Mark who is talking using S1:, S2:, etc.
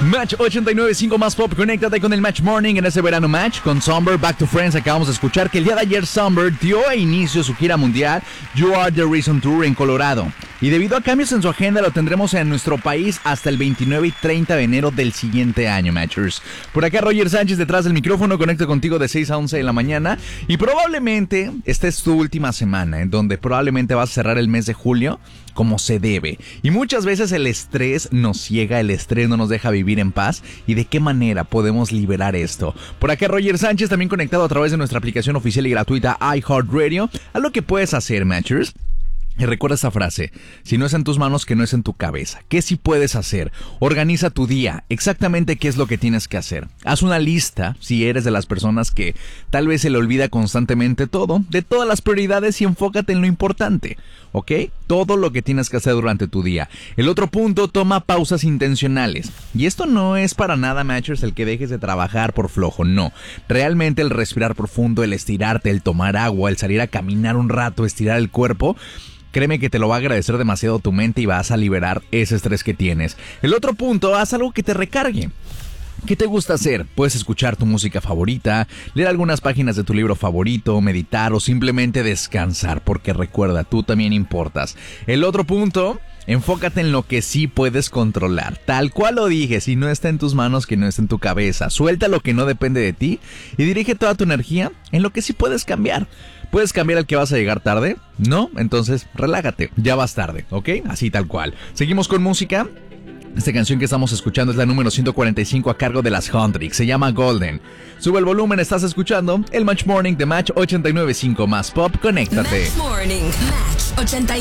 S1: Match 89.5 más pop, conéctate con el Match Morning en este verano Match con Somber, Back to Friends. Acabamos de escuchar que el día de ayer Somber dio a inicio su gira mundial You Are The Reason Tour en Colorado. Y debido a cambios en su agenda lo tendremos en nuestro país hasta el 29 y 30 de enero del siguiente año, Matchers. Por acá Roger Sánchez detrás del micrófono, conecto contigo de 6 a 11 de la mañana. Y probablemente esta es tu última semana, en donde probablemente vas a cerrar el mes de julio como se debe. Y muchas veces el estrés nos ciega, el estrés no nos deja vivir en paz. ¿Y de qué manera podemos liberar esto? Por acá Roger Sánchez, también conectado a través de nuestra aplicación oficial y gratuita iHeartRadio. A lo que puedes hacer, Matchers. Y recuerda esta frase, si no es en tus manos, que no es en tu cabeza. ¿Qué sí puedes hacer? Organiza tu día, exactamente qué es lo que tienes que hacer. Haz una lista, si eres de las personas que tal vez se le olvida constantemente todo, de todas las prioridades y enfócate en lo importante, ¿ok? Todo lo que tienes que hacer durante tu día. El otro punto, toma pausas intencionales. Y esto no es para nada, Matchers, el que dejes de trabajar por flojo, no. Realmente el respirar profundo, el estirarte, el tomar agua, el salir a caminar un rato, estirar el cuerpo, créeme que te lo va a agradecer demasiado tu mente y vas a liberar ese estrés que tienes. El otro punto, haz algo que te recargue. ¿Qué te gusta hacer? Puedes escuchar tu música favorita, leer algunas páginas de tu libro favorito, meditar o simplemente descansar, porque recuerda, tú también importas. El otro punto, enfócate en lo que sí puedes controlar. Tal cual lo dije, si no está en tus manos, que no está en tu cabeza. Suelta lo que no depende de ti y dirige toda tu energía en lo que sí puedes cambiar. ¿Puedes cambiar el que vas a llegar tarde? ¿No? Entonces relájate, ya vas tarde, ¿ok? Así tal cual. Seguimos con música. Esta canción que estamos escuchando es la número 145 a cargo de las Hendrix. Se llama Golden. Sube el volumen, estás escuchando el Match Morning de Match 89.5 más pop. Conéctate.
S2: Match Morning, Match 89.